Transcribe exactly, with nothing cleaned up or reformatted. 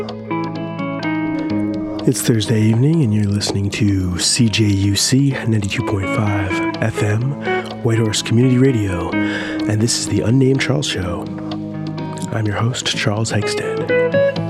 It's Thursday evening, and you're listening to C J U C ninety-two point five F M, Whitehorse Community Radio, and this is the Unnamed Charles Show. I'm your host, Charles Hegstead.